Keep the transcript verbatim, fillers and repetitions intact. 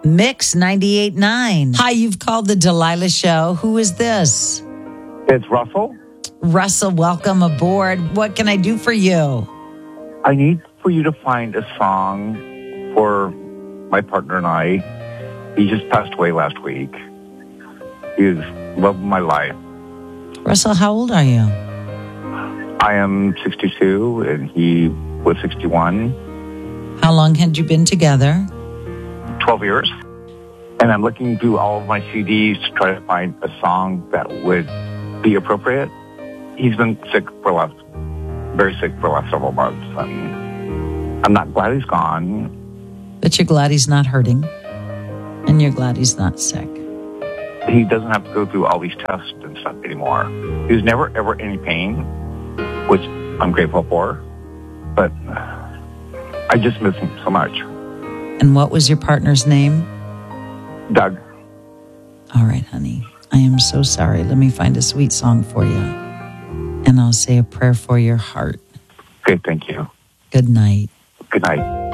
Mix ninety-eight point nine. Hi, you've called the Delilah Show. Who is this? It's Russell. Russell, welcome aboard. What can I do for you? I need for you to find a song for my partner and I. He just passed away last week. He was the love of my life. Russell, how old are you? I am sixty-two and he was sixty-one. How long had you been together? twelve years. And I'm looking through all of my C Ds to try to find a song that would be appropriate. He's been sick for the last, very sick for the last several months. And I'm not glad he's gone. But you're glad he's not hurting. And you're glad he's not sick. He doesn't have to go through all these tests and stuff anymore. He was never, ever in any pain, which I'm grateful for. But I just miss him so much. And what was your partner's name? Doug. All right, honey. I am so sorry. Let me find a sweet song for you. And I'll say a prayer for your heart. Okay, thank you. Good night. Good night.